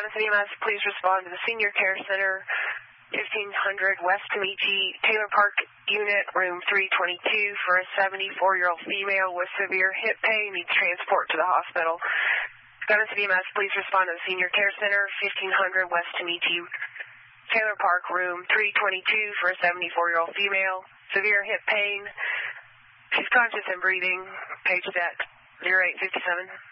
Scottsdale EMS, please respond to the Senior Care Center, 1500 West Tamichi, Taylor Park Unit, room 322, for a 74-year-old female with severe hip pain, needs transport to the hospital. Scottsdale EMS, please respond to the Senior Care Center, 1500 West Tamichi, Taylor Park, room 322, for a 74-year-old female, severe hip pain. She's conscious and breathing. Page deck 0857.